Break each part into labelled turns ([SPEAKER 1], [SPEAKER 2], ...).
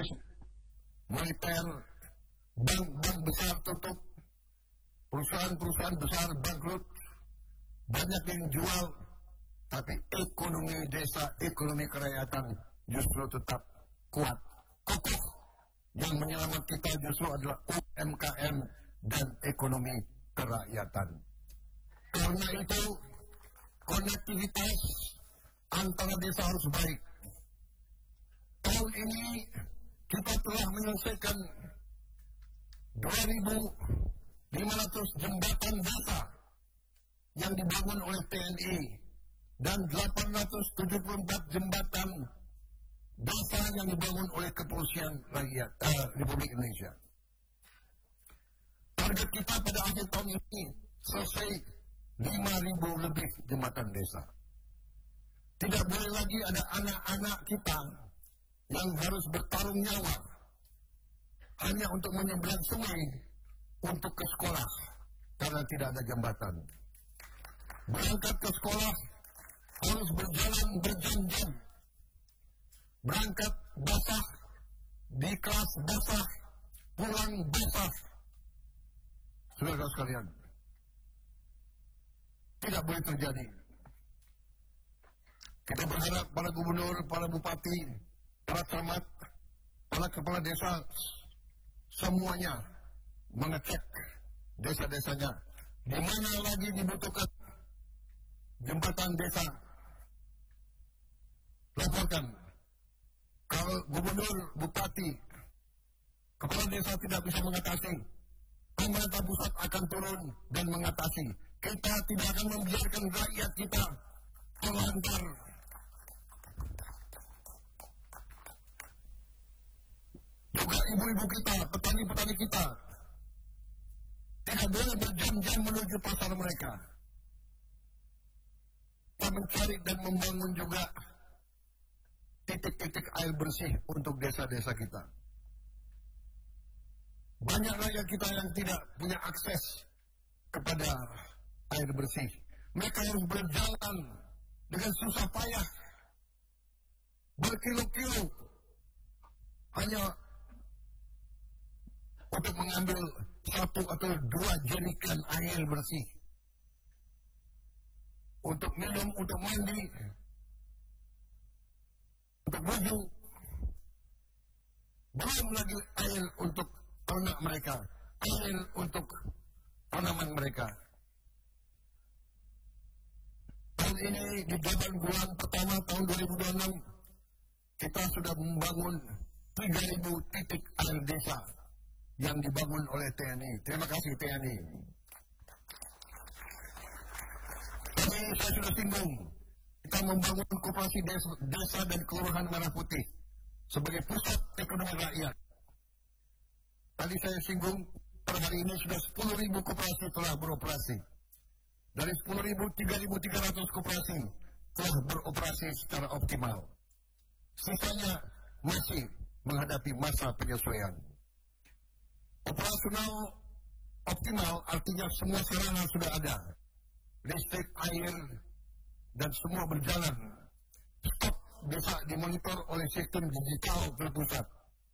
[SPEAKER 1] krisis moneter, bank-bank besar tutup, perusahaan-perusahaan besar bangkrut, banyak yang jual, tapi ekonomi desa, ekonomi kerakyatan justru tetap kuat, kokoh. Yang menyelamat kita justru adalah UMKM dan ekonomi kerakyatan. Karena itu, konektivitas antara desa harus baik. Tahun ini kita telah menyelesaikan 2.500 jembatan desa yang dibangun oleh TNI dan 874 jembatan desa yang dibangun oleh Kepolisian Rakyat Republik Indonesia. Target kita pada akhir tahun ini selesai 5.000 lebih jembatan desa. Tidak boleh lagi ada anak-anak kita yang harus bertarung nyawa hanya untuk menyeberang sungai untuk ke sekolah karena tidak ada jembatan. Berangkat ke sekolah harus berjalan berjam-jam. Berangkat basah, di kelas basah, pulang basah. Saudara sekalian, tidak boleh terjadi. Kita berharap para gubernur, para bupati, para camat, para kepala desa, semuanya mengecek desa-desanya. Di mana lagi dibutuhkan jembatan desa, laporkan. Kalau gubernur, bupati, kepala desa tidak bisa mengatasi, pemerintah pusat akan turun dan mengatasi. Kita tidak akan membiarkan rakyat kita terlantar. Juga ibu-ibu kita, petani-petani kita, tidak boleh berjam-jam menuju pasar mereka. Kita mencari dan membangun juga titik-titik air bersih untuk desa-desa kita. Banyak rakyat kita yang tidak punya akses kepada air bersih. Mereka harus berjalan dengan susah payah, berkilo-kilo, hanya untuk mengambil 1 atau 2 jerikan air bersih. Untuk minum, untuk mandi, untuk wudhu. Belum lagi air untuk ternak mereka, air untuk tanaman mereka. Tahun ini di Jaban bulan pertama tahun 2026 kita sudah membangun 3.000 titik air desa yang dibangun oleh TNI. Terima kasih TNI. Tapi saya sudah singgung, kita membangun koperasi desa dan kelurahan Merah Putih sebagai pusat ekonomi rakyat. Tadi saya singgung, per hari ini sudah 10.000 koperasi telah beroperasi. Dari 10.000, 3.300 koperasi telah beroperasi secara optimal. Sisanya masih menghadapi masa penyesuaian. Operasional optimal artinya semua sarana sudah ada. Listrik, air, dan semua berjalan. Stok bisa dimonitor oleh sistem digital terpusat.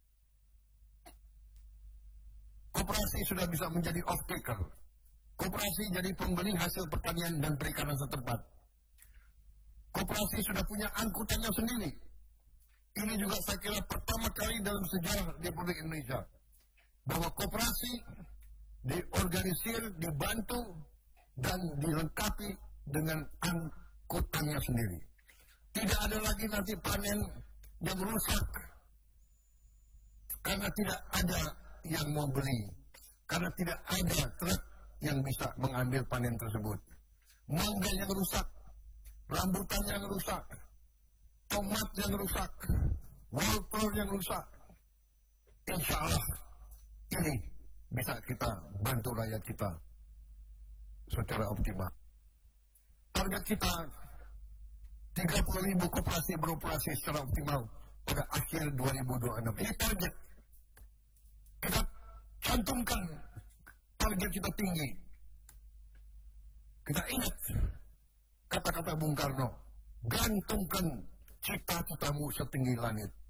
[SPEAKER 1] Koperasi sudah bisa menjadi off-taker. Koperasi jadi pembeli hasil pertanian dan perikanan setempat. Koperasi sudah punya angkutannya sendiri. Ini juga saya kira pertama kali dalam sejarah Republik Indonesia bahwa koperasi diorganisir, dibantu, dan dilengkapi dengan angkutannya sendiri. Tidak ada lagi nanti panen yang rusak karena tidak ada yang mau beli, karena tidak ada truk yang bisa mengambil panen tersebut. Mangga yang rusak, rambutan yang rusak, tomat yang rusak, wortel yang rusak. Insya Allah ini bisa kita bantu rakyat kita secara optimal. Target kita 30.000 koperasi beroperasi secara optimal pada akhir 2026. Ini target. Kita cantumkan target kita tinggi. Kita ingat kata-kata Bung Karno, gantungkan cita-citamu setinggi langit.